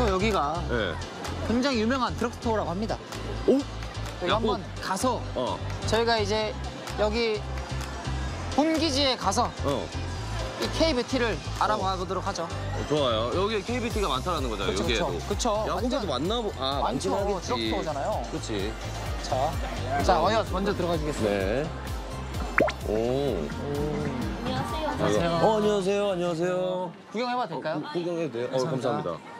또 여기가 네. 굉장히 유명한 드럭스토어라고 합니다. 오? 여기 야구? 한번 가서 어. 저희가 이제 여기 본기지에 가서 이 KBT를 알아봐 보도록 하죠. 좋아요. 여기 KBT가 많다는 거잖아요. 그쵸, 여기에도. 그쵸. 그쵸. 야구장도 완전 많나 보. 아, 많긴 많죠. 하겠지. 드럭스토어잖아요. 그렇지. 자, 어여 먼저 들어가 주겠습니다. 네. 오. 안녕하세요. 안녕하세요. 안녕하세요. 구경해봐도 될까요? 구경해도 돼요? 감사합니다.